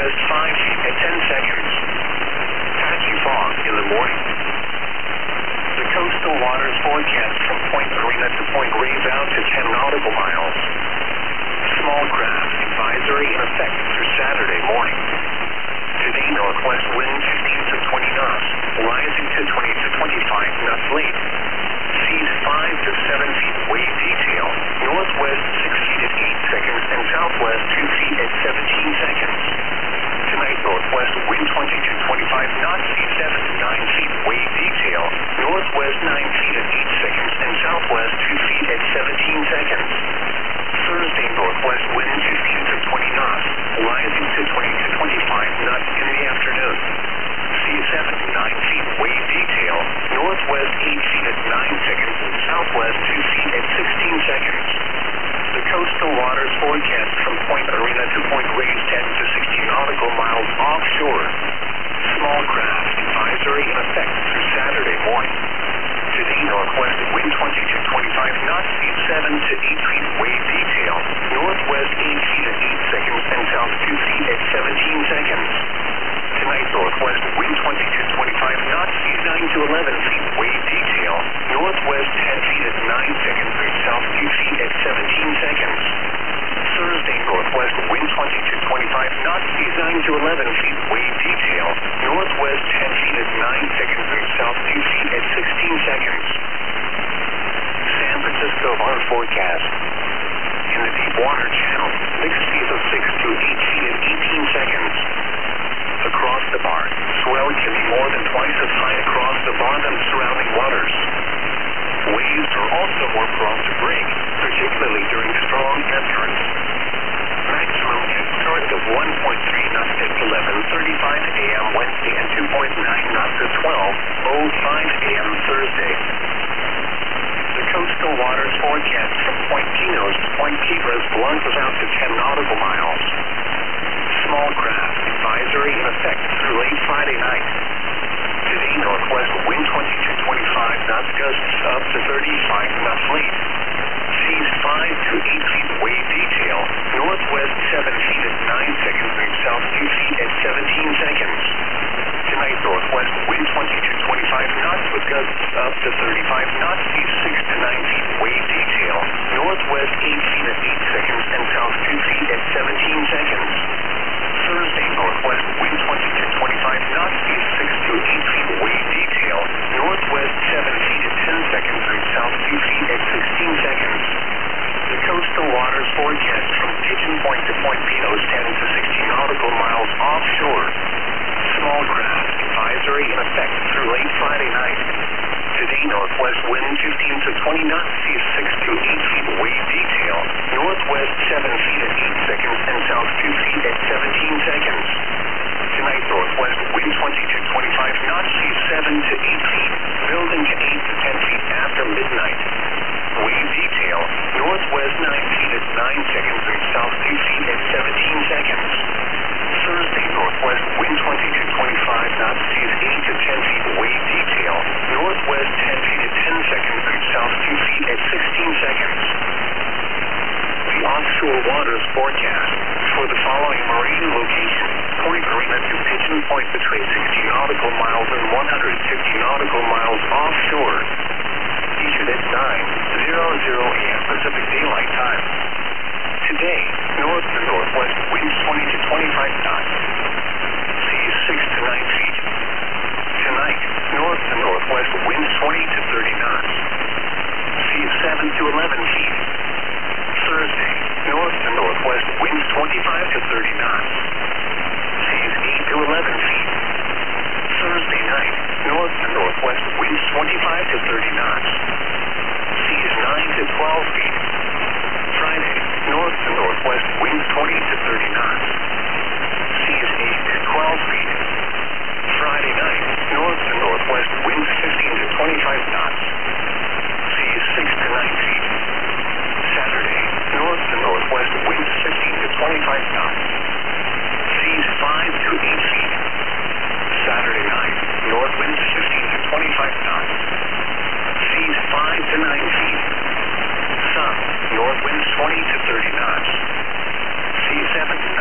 northwest 5 feet at 10 seconds. Patchy fog in the morning. The coastal waters forecast from Point Marina to Point Reyes out to 10 nautical miles. Small craft advisory in effect through Saturday morning. Today, northwest wind 15 to 20 knots, rising to 20 to 25 knots late. Seas 5 to 7 feet wave detail, northwest 6 feet at 8 seconds and southwest 2 feet at 17 seconds. Tonight, northwest wind 20 to 25 knots, seas 7 to 9 feet wave detail, northwest 9 feet at 8 seconds and southwest 2 feet at 17 seconds. Thursday, northwest wind 15 to 20 knots, rising to 20 to 25 knots in the afternoon. Sea 7 to 9 feet wave detail, northwest 8 feet at 9 seconds and southwest 2 feet at 16 seconds. The coastal waters forecast from Point Marina to Point Reyes 10 to 16 nautical miles offshore. Small craft advisory in effect through Saturday morning. Today, northwest wind 20 to 25 knots, seas 7 to 8 feet wave detail, northwest 8 feet at 8 seconds and south 2 feet at 17 seconds. Tonight, northwest wind 20 to 25 knots, seas 9 to 11 feet wave detail, northwest 10 feet at 9 seconds and south 2 feet at 17 seconds. Thursday, northwest wind 20 to 25 knots, seas 9 to 11 feet wave detail, northwest 10 feet at 9 seconds and south 2 feet at 16 seconds. San Francisco water forecast. In the deep water channel, mixed seas of 6 to 8 feet at 18 seconds. Across the bar, swell can be more than twice as high across the bar than surrounding waters. Waves are also more prone to break, particularly during strong ebb currents. Maximum ebb current of 1.3 knots at 11:35 a.m. Wednesday and 2.9 knots at 12:05 a.m. Thursday. The coastal waters forecast from Point Pinos to Point Quiebras Blancas out to 10 nautical miles. Small craft advisory in effect through late Friday night. Today, northwest wind 20 to 25 knots, gusts up to 35 knots late. Seas 5 to 8 feet wave detail, northwest 7 feet at 9 seconds and south 2 feet at 17 seconds. Tonight, northwest wind 20 to 25 knots with gusts up to 35 knots, seas 6 to 9 feet wave detail, northwest 8 feet at 8 seconds and south 2 feet at 17 seconds. Thursday, northwest wind 20 to 25 knots, seas 6 to 8 feet wave detail, northwest 7 feet at 10 seconds and south 2 feet at 16 seconds. The coastal waters forecast from Pigeon Point to Point Pinos 10 to 16 nautical miles offshore. Small craft advisory in effect through late Friday night. Today, northwest wind 15 to 20 knots, seas 6 to 8 feet wave detail, northwest 7 feet at 8 seconds and south 2 feet at 17 seconds. Tonight, northwest wind 20 to 25 knots, seas 7 to 8 feet, building to 8 to 10 feet after midnight. Wave detail, northwest 9 feet at 9 seconds and south 2 feet at 17 seconds. Thursday, northwest wind 20 to 25 knots, seas 8 to 10 feet wave detail, northwest 10 feet at 10 seconds and south 2 feet at 16 seconds. The offshore waters forecast for the following marine location: Point Marina to Pigeon Point between 60 nautical miles and 150 nautical miles offshore. Issued at 9:00 a.m. Pacific Daylight Time. Today, north to northwest wind